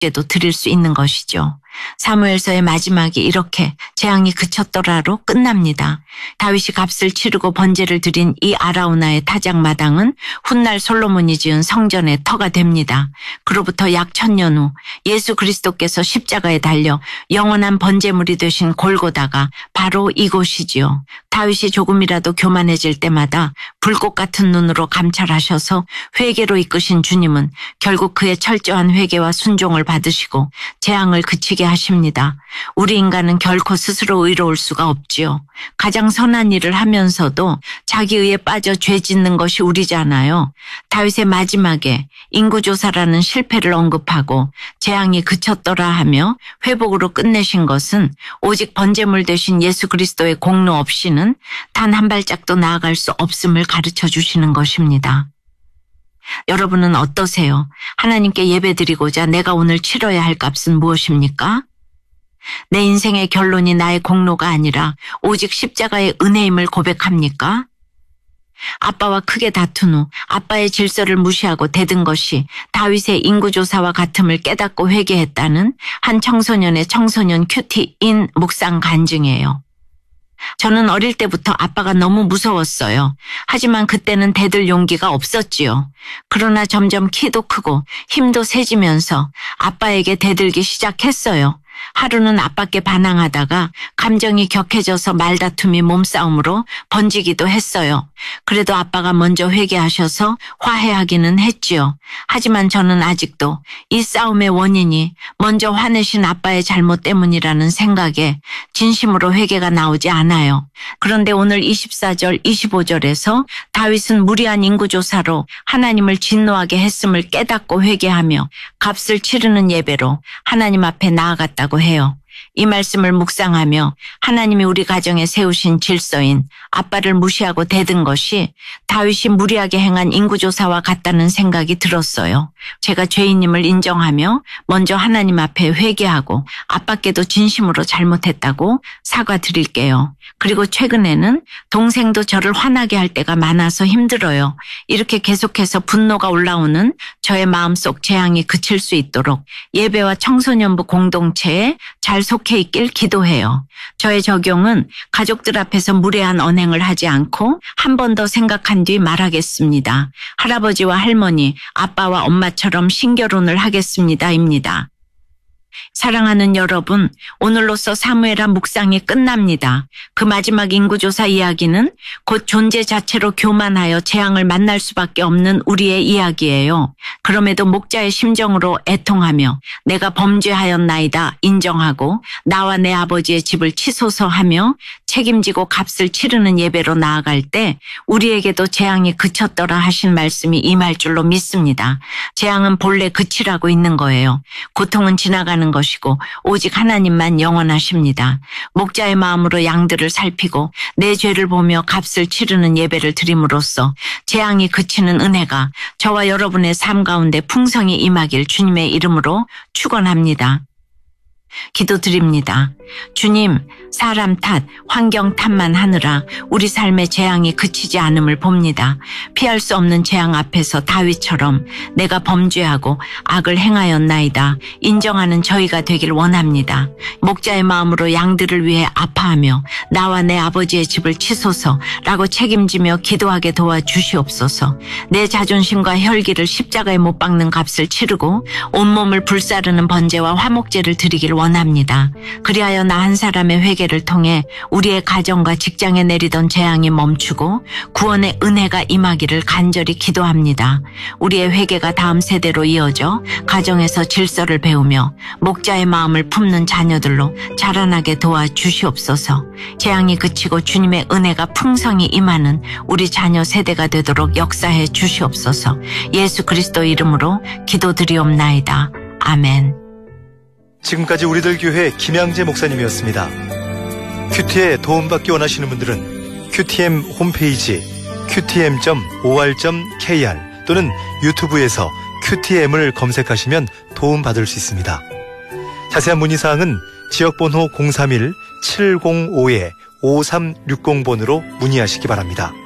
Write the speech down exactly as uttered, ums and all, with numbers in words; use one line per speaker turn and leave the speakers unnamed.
화목제도 드릴 수 있는 것이죠. 사무엘서의 마지막이 이렇게 재앙이 그쳤더라로 끝납니다. 다윗이 값을 치르고 번제를 드린 이 아라우나의 타작마당은 훗날 솔로몬이 지은 성전의 터가 됩니다. 그로부터 약 천년 후 예수 그리스도께서 십자가에 달려 영원한 번제물이 되신 골고다가 바로 이곳이지요. 다윗이 조금이라도 교만해질 때마다 불꽃 같은 눈으로 감찰하셔서 회개로 이끄신 주님은 결국 그의 철저한 회개와 순종을 받으시고 재앙을 그치게 하십니다. 우리 인간은 결코 스스로 의로울 수가 없지요. 가장 선한 일을 하면서도 자기 의에 빠져 죄 짓는 것이 우리잖아요. 다윗의 마지막에 인구조사라는 실패를 언급하고 재앙이 그쳤더라 하며 회복으로 끝내신 것은 오직 번제물 되신 예수 그리스도의 공로 없이는 단 한 발짝도 나아갈 수 없음을 가르쳐 주시는 것입니다. 여러분은 어떠세요? 하나님께 예배드리고자 내가 오늘 치러야 할 값은 무엇입니까? 내 인생의 결론이 나의 공로가 아니라 오직 십자가의 은혜임을 고백합니까? 아빠와 크게 다툰 후 아빠의 질서를 무시하고 대든 것이 다윗의 인구조사와 같음을 깨닫고 회개했다는 한 청소년의 청소년 큐티인 묵상 간증이에요. 저는 어릴 때부터 아빠가 너무 무서웠어요. 하지만 그때는 대들 용기가 없었지요. 그러나 점점 키도 크고 힘도 세지면서 아빠에게 대들기 시작했어요. 하루는 아빠께 반항하다가 감정이 격해져서 말다툼이 몸싸움으로 번지기도 했어요. 그래도 아빠가 먼저 회개하셔서 화해하기는 했지요. 하지만 저는 아직도 이 싸움의 원인이 먼저 화내신 아빠의 잘못 때문이라는 생각에 진심으로 회개가 나오지 않아요. 그런데 오늘 이십사 절 이십오 절에서 다윗은 무리한 인구조사로 하나님을 진노하게 했음을 깨닫고 회개하며 값을 치르는 예배로 하나님 앞에 나아갔다고 해요. 이 말씀을 묵상하며 하나님이 우리 가정에 세우신 질서인 아빠를 무시하고 대든 것이 다윗이 무리하게 행한 인구조사와 같다는 생각이 들었어요. 제가 죄인임을 인정하며 먼저 하나님 앞에 회개하고 아빠께도 진심으로 잘못했다고 사과드릴게요. 그리고 최근에는 동생도 저를 화나게 할 때가 많아서 힘들어요. 이렇게 계속해서 분노가 올라오는 저의 마음속 재앙이 그칠 수 있도록 예배와 청소년부 공동체에 잘 속해 있길 기도해요. 저의 적용은 가족들 앞에서 무례한 언행을 하지 않고 한 번 더 생각한 뒤 말하겠습니다. 할아버지와 할머니, 아빠와 엄마처럼 신결혼을 하겠습니다입니다. 사랑하는 여러분, 오늘로써 사무엘하 묵상이 끝납니다. 그 마지막 인구조사 이야기는 곧 존재 자체로 교만하여 재앙을 만날 수밖에 없는 우리의 이야기예요. 그럼에도 목자의 심정으로 애통하며 내가 범죄하였나이다 인정하고 나와 내 아버지의 집을 치소서 하며 책임지고 값을 치르는 예배로 나아갈 때 우리에게도 재앙이 그쳤더라 하신 말씀이 임할 줄로 믿습니다. 재앙은 본래 그치라고 있는 거예요. 고통은 지나가는 것이고 오직 하나님만 영원하십니다. 목자의 마음으로 양들을 살피고 내 죄를 보며 값을 치르는 예배를 드림으로써 재앙이 그치는 은혜가 저와 여러분의 삶 가운데 풍성히 임하길 주님의 이름으로 축원합니다. 기도드립니다. 주님, 사람 탓, 환경 탓만 하느라 우리 삶의 재앙이 그치지 않음을 봅니다. 피할 수 없는 재앙 앞에서 다윗처럼 내가 범죄하고 악을 행하였나이다 인정하는 저희가 되길 원합니다. 목자의 마음으로 양들을 위해 아파하며 나와 내 아버지의 집을 치소서라고 책임지며 기도하게 도와주시옵소서. 내 자존심과 혈기를 십자가에 못 박는 값을 치르고 온몸을 불사르는 번제와 화목제를 드리길 원합니다. 그리하여 나 한 사람의 회개를 통해 우리의 가정과 직장에 내리던 재앙이 멈추고 구원의 은혜가 임하기를 간절히 기도합니다. 우리의 회개가 다음 세대로 이어져 가정에서 질서를 배우며 목자의 마음을 품는 자녀들로 자라나게 도와주시옵소서. 재앙이 그치고 주님의 은혜가 풍성히 임하는 우리 자녀 세대가 되도록 역사해 주시옵소서. 예수 그리스도 이름으로 기도드리옵나이다. 아멘.
지금까지 우리들 교회 김양재 목사님이었습니다. 큐티에 도움받기 원하시는 분들은 큐티엠 홈페이지 큐티엠 닷 오알 닷 케이알 또는 유튜브에서 큐티엠을 검색하시면 도움받을 수 있습니다. 자세한 문의사항은 지역번호 공삼일 칠공오 오삼육공 번으로 문의하시기 바랍니다.